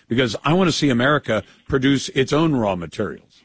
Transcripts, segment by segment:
because I want to see America produce its own raw materials.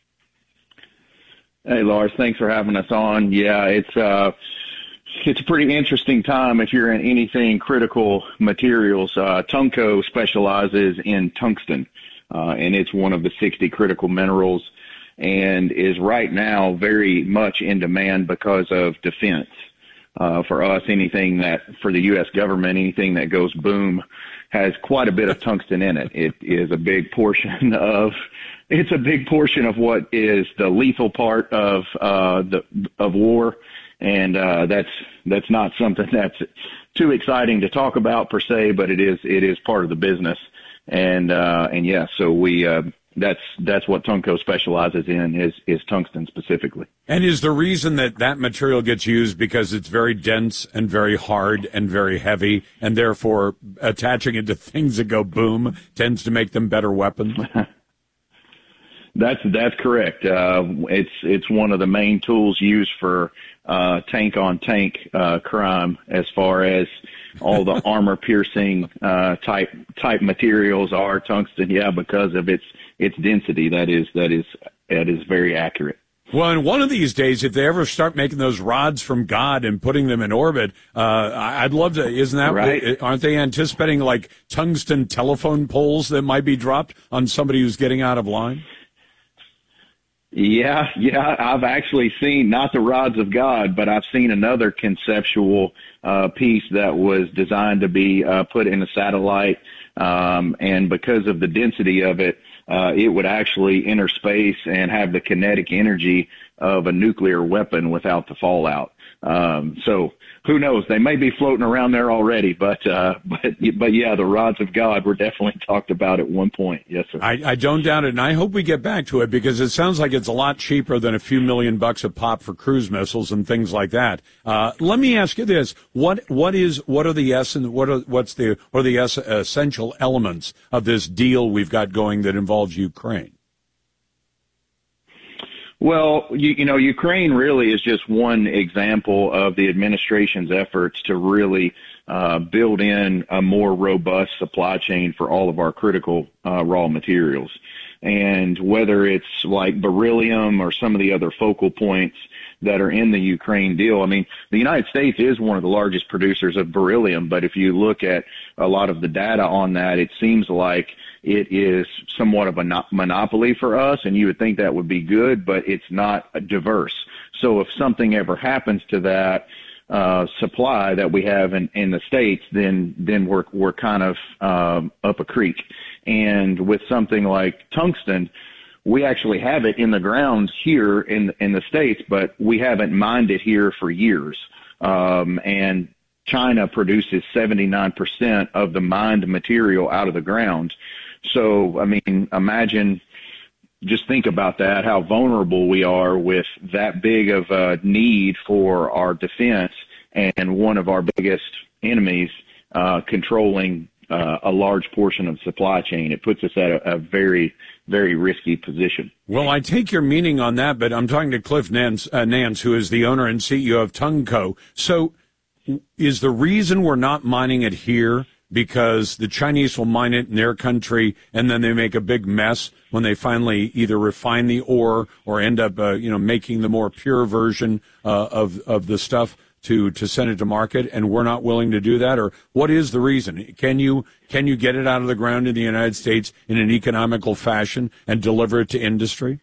Hey, Lars, thanks for having us on. Yeah, it's a pretty interesting time if you're in anything critical materials. Tungco specializes in tungsten, and it's one of the 60 critical minerals and is right now very much in demand because of defense. For us, anything that, for the U.S. government, anything that goes boom has quite a bit of tungsten in it. It is a big portion of what is the lethal part of war. And that's not something that's too exciting to talk about per se, but it is part of the business. And yeah, so that's what Tungco specializes in is tungsten specifically. And is the reason that material gets used because it's very dense and very hard and very heavy, and therefore attaching it to things that go boom tends to make them better weapons? That's correct. It's one of the main tools used for tank on tank crime, as far as all the armor piercing type materials are tungsten. Yeah, because of its density. That is very accurate. Well, and one of these days, if they ever start making those rods from God and putting them in orbit, I'd love to. Isn't that right? Aren't they anticipating like tungsten telephone poles that might be dropped on somebody who's getting out of line? Yeah. I've actually seen, not the rods of God, but I've seen another conceptual piece that was designed to be put in a satellite, and because of the density of it, it would actually enter space and have the kinetic energy of a nuclear weapon without the fallout. So who knows? They may be floating around there already, but yeah, the rods of God were definitely talked about at one point. Yes, sir. I don't doubt it, and I hope we get back to it because it sounds like it's a lot cheaper than a few $1 million a pop for cruise missiles and things like that. Let me ask you this: what are the essential elements of this deal we've got going that involves Ukraine? Well, Ukraine really is just one example of the administration's efforts to really build in a more robust supply chain for all of our critical raw materials. And whether it's like beryllium or some of the other focal points that are in the Ukraine deal, I mean, the United States is one of the largest producers of beryllium, but if you look at a lot of the data on that, it seems like it is somewhat of a monopoly for us, and you would think that would be good, but it's not diverse. So if something ever happens to that supply that we have in the States, then we're kind of up a creek. And with something like tungsten, we actually have it in the ground here in the States, but we haven't mined it here for years. And China produces 79% of the mined material out of the ground. So, I mean, just think about that, how vulnerable we are with that big of a need for our defense and one of our biggest enemies controlling a large portion of the supply chain. It puts us at a very, very risky position. Well, I take your meaning on that, but I'm talking to Cliff Nance, who is the owner and CEO of Tungco. So is the reason we're not mining it here because the Chinese will mine it in their country and then they make a big mess when they finally either refine the ore or end up, making the more pure version of the stuff to send it to market, and we're not willing to do that? Or what is the reason? Can you get it out of the ground in the United States in an economical fashion and deliver it to industry?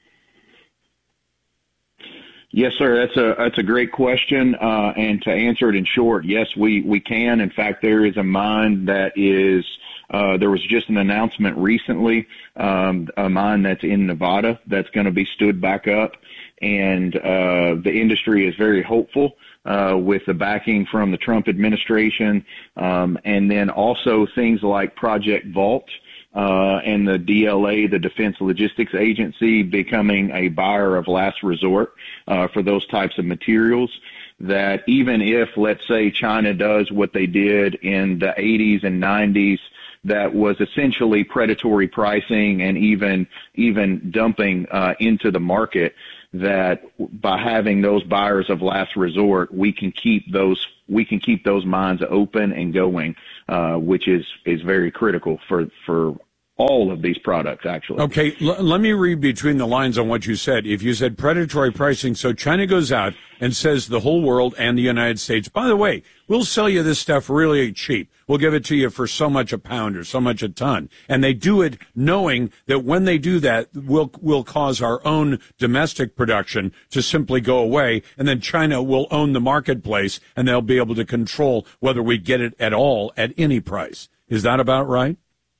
Yes, sir. That's a great question. And to answer it in short, yes, we can. In fact, there is a mine that is, there was just an announcement recently, a mine that's in Nevada that's going to be stood back up. And, the industry is very hopeful, with the backing from the Trump administration. And then also things like Project Vault, and the DLA, the Defense Logistics Agency, becoming a buyer of last resort for those types of materials, that even if, let's say, China does what they did in the 80s and 90s, that was essentially predatory pricing and even dumping into the market, that by having those buyers of last resort, we can keep those mines open and going, which is very critical for all of these products, actually. Okay, let me read between the lines on what you said. If you said predatory pricing, so China goes out and says the whole world and the United States, by the way, we'll sell you this stuff really cheap. We'll give it to you for so much a pound or so much a ton. And they do it knowing that when they do that, we'll cause our own domestic production to simply go away. And then China will own the marketplace and they'll be able to control whether we get it at all at any price. Is that about right?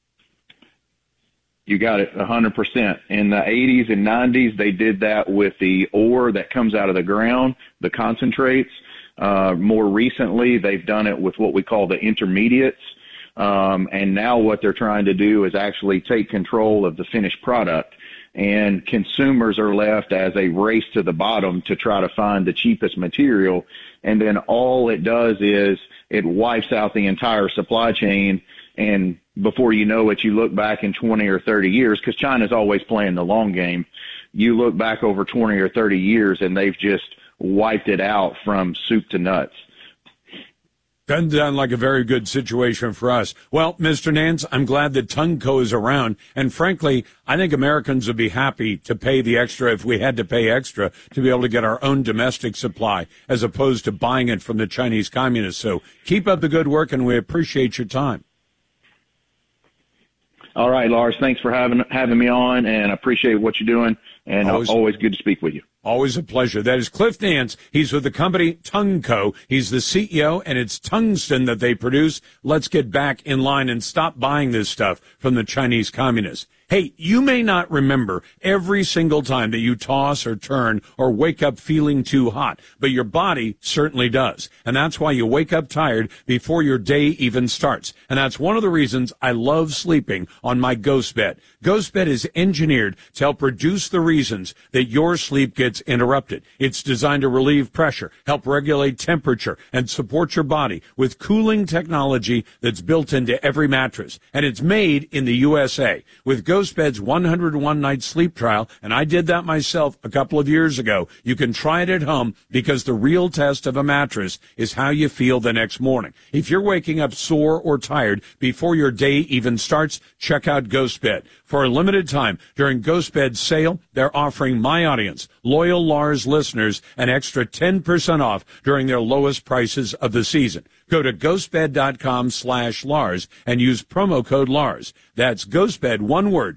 You got it 100%. In the 80s and 90s, they did that with the ore that comes out of the ground, the concentrates. More recently, they've done it with what we call the intermediates. And now what they're trying to do is actually take control of the finished product. And consumers are left as a race to the bottom to try to find the cheapest material. And then all it does is it wipes out the entire supply chain. And before you know it, you look back in 20 or 30 years, because China's always playing the long game. You look back over 20 or 30 years, and they've just wiped it out from soup to nuts. Doesn't sound like a very good situation for us. Well, Mr. Nance, I'm glad that Tungco is around. And frankly, I think Americans would be happy to pay the extra if we had to pay extra to be able to get our own domestic supply as opposed to buying it from the Chinese communists. So keep up the good work, and we appreciate your time. All right, Lars, thanks for having me on, and I appreciate what you're doing, and always good to speak with you. Always a pleasure. That is Cliff Nance. He's with the company Tungco. He's the CEO, and it's tungsten that they produce. Let's get back in line and stop buying this stuff from the Chinese communists. Hey, you may not remember every single time that you toss or turn or wake up feeling too hot, but your body certainly does. And that's why you wake up tired before your day even starts. And that's one of the reasons I love sleeping on my Ghost Bed. Ghost Bed is engineered to help reduce the reasons that your sleep gets interrupted. It's designed to relieve pressure, help regulate temperature, and support your body with cooling technology that's built into every mattress. And it's made in the USA. With Ghost Bed's 101 night sleep trial, and I did that myself a couple of years ago. You can try it at home because the real test of a mattress is how you feel the next morning. If you're waking up sore or tired before your day even starts, check out Ghost Bed. For a limited time during Ghost Bed's sale, they're offering my audience, loyal Lars listeners, an extra 10% off during their lowest prices of the season. Go to ghostbed.com/Lars and use promo code Lars. That's Ghostbed, one word,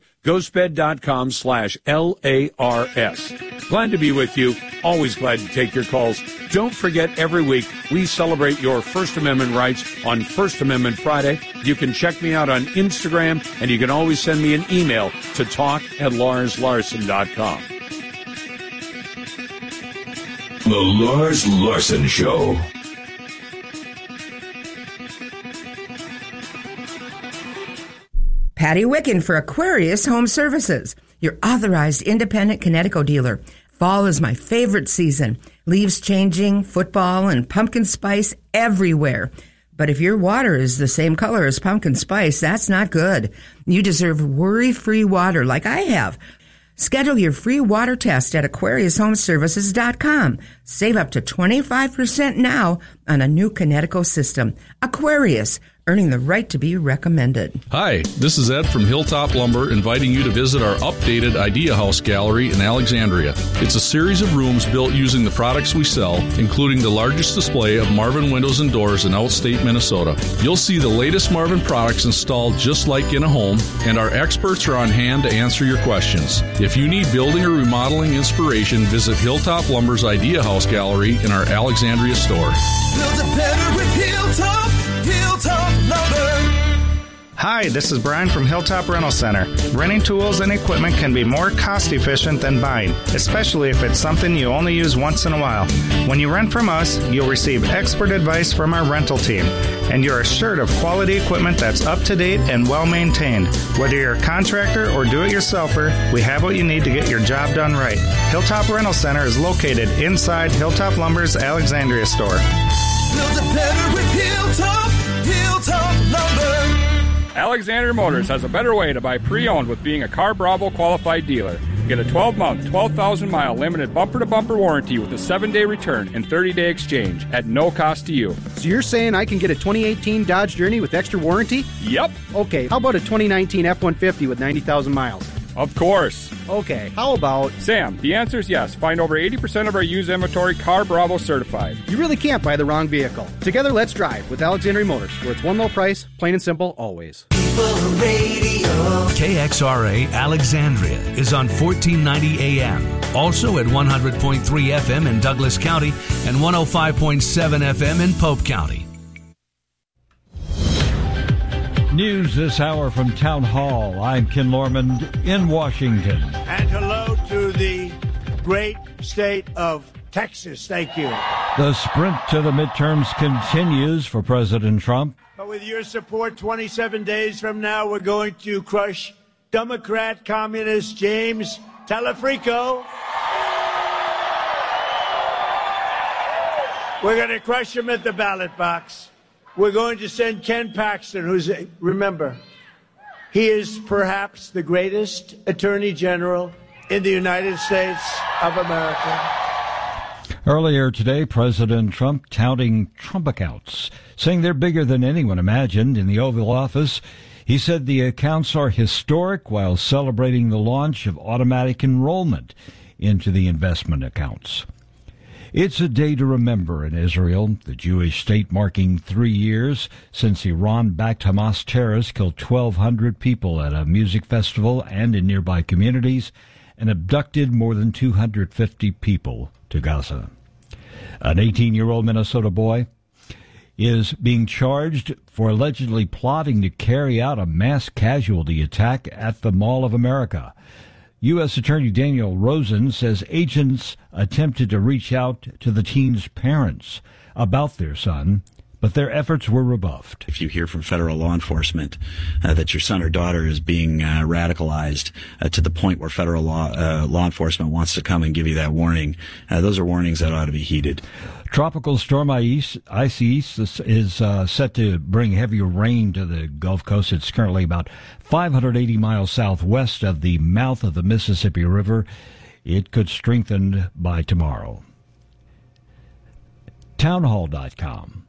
ghostbed.com/LARS. Glad to be with you. Always glad to take your calls. Don't forget, every week we celebrate your First Amendment rights on First Amendment Friday. You can check me out on Instagram, and you can always send me an email to talk@LarsLarson.com. The Lars Larson Show. Patty Wicken for Aquarius Home Services, your authorized independent Connecticut dealer. Fall is my favorite season. Leaves changing, football, and pumpkin spice everywhere. But if your water is the same color as pumpkin spice, that's not good. You deserve worry-free water like I have. Schedule your free water test at AquariusHomeservices.com. Save up to 25% now on a new Connecticut system. Aquarius, earning the right to be recommended. Hi, this is Ed from Hilltop Lumber, inviting you to visit our updated Idea House Gallery in Alexandria. It's a series of rooms built using the products we sell, including the largest display of Marvin windows and doors in outstate Minnesota. You'll see the latest Marvin products installed just like in a home, and our experts are on hand to answer your questions. If you need building or remodeling inspiration, visit Hilltop Lumber's Idea House Gallery in our Alexandria store. Build it better with Hilltop Lumber. Hi, this is Brian from Hilltop Rental Center. Renting tools and equipment can be more cost-efficient than buying, especially if it's something you only use once in a while. When you rent from us, you'll receive expert advice from our rental team, and you're assured of quality equipment that's up-to-date and well-maintained. Whether you're a contractor or do-it-yourselfer, we have what you need to get your job done right. Hilltop Rental Center is located inside Hilltop Lumber's Alexandria store. Build it better with Hilltop Lumber. Alexander Motors has a better way to buy pre-owned with being a Car Bravo qualified dealer. Get a 12-month, 12,000-mile limited bumper-to-bumper warranty with a 7-day return and 30-day exchange at no cost to you. So you're saying I can get a 2018 Dodge Journey with extra warranty? Yep. Okay, how about a 2019 F-150 with 90,000 miles? Of course. Okay, how about... Sam, the answer is yes. Find over 80% of our used inventory Car Bravo certified. You really can't buy the wrong vehicle. Together, let's drive with Alexandria Motors, where it's one low price, plain and simple, always. KXRA Alexandria is on 1490 AM. Also at 100.3 FM in Douglas County and 105.7 FM in Pope County. News this hour from Town Hall. I'm Ken Lormond in Washington. And hello to the great state of Texas. Thank you. The sprint to the midterms continues for President Trump. But with your support, 27 days from now, we're going to crush Democrat communist James Telefrico. We're going to crush him at the ballot box. We're going to send Ken Paxton, remember, he is perhaps the greatest attorney general in the United States of America. Earlier today, President Trump touting Trump accounts, saying they're bigger than anyone imagined. In the Oval Office, he said the accounts are historic while celebrating the launch of automatic enrollment into the investment accounts. It's a day to remember in Israel, the Jewish state marking 3 years since Iran-backed Hamas terrorists killed 1,200 people at a music festival and in nearby communities and abducted more than 250 people to Gaza. An 18-year-old Minnesota boy is being charged for allegedly plotting to carry out a mass casualty attack at the Mall of America. U.S. Attorney Daniel Rosen says agents attempted to reach out to the teen's parents about their son, but their efforts were rebuffed. If you hear from federal law enforcement that your son or daughter is being radicalized to the point where federal law enforcement wants to come and give you that warning, those are warnings that ought to be heeded. Tropical storm Isis is set to bring heavier rain to the Gulf Coast. It's currently about 580 miles southwest of the mouth of the Mississippi River. It could strengthen by tomorrow. Townhall.com.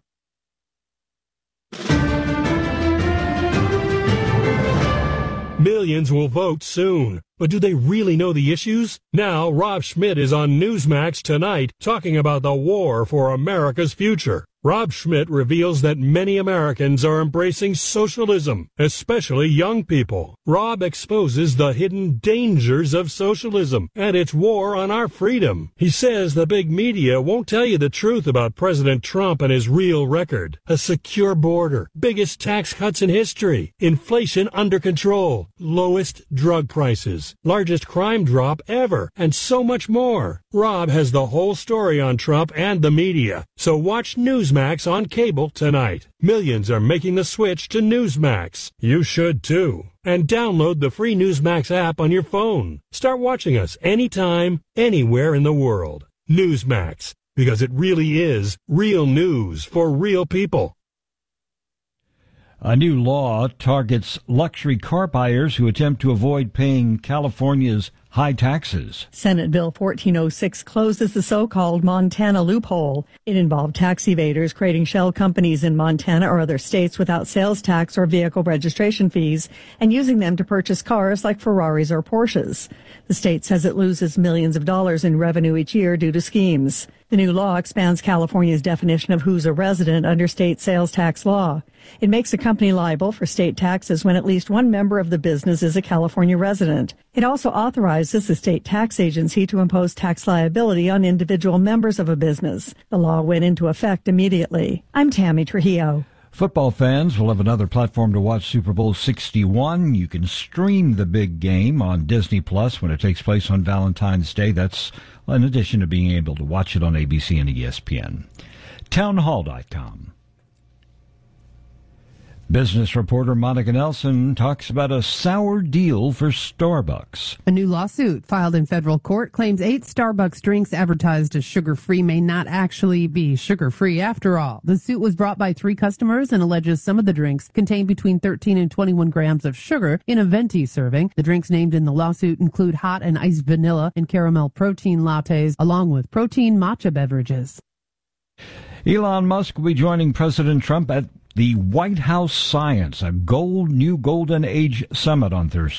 Millions will vote soon. But do they really know the issues? Now, Rob Schmidt is on Newsmax tonight talking about the war for America's future. Rob Schmidt reveals that many Americans are embracing socialism, especially young people. Rob exposes the hidden dangers of socialism and its war on our freedom. He says the big media won't tell you the truth about President Trump and his real record. A secure border, biggest tax cuts in history, inflation under control, lowest drug prices, largest crime drop ever, and so much more. Rob has the whole story on Trump and the media, so watch Newsmax on cable tonight. Millions are making the switch to Newsmax. You should too. And download the free Newsmax app on your phone. Start watching us anytime, anywhere in the world. Newsmax, because it really is real news for real people. A new law targets luxury car buyers who attempt to avoid paying California's high taxes. Senate Bill 1406 closes the so-called Montana loophole. It involved tax evaders creating shell companies in Montana or other states without sales tax or vehicle registration fees and using them to purchase cars like Ferraris or Porsches. The state says it loses millions of dollars in revenue each year due to schemes. The new law expands California's definition of who's a resident under state sales tax law. It makes a company liable for state taxes when at least one member of the business is a California resident. It also authorizes the state tax agency to impose tax liability on individual members of a business. The law went into effect immediately. I'm Tammy Trujillo. Football fans will have another platform to watch Super Bowl 61. You can stream the big game on Disney Plus when it takes place on Valentine's Day. That's in addition to being able to watch it on ABC and ESPN. Townhall.com. Business reporter Monica Nelson talks about a sour deal for Starbucks. A new lawsuit filed in federal court claims 8 Starbucks drinks advertised as sugar-free may not actually be sugar-free after all. The suit was brought by 3 customers and alleges some of the drinks contain between 13 and 21 grams of sugar in a venti serving. The drinks named in the lawsuit include hot and iced vanilla and caramel protein lattes, along with protein matcha beverages. Elon Musk will be joining President Trump at the White House Science, a new Golden Age Summit on Thursday.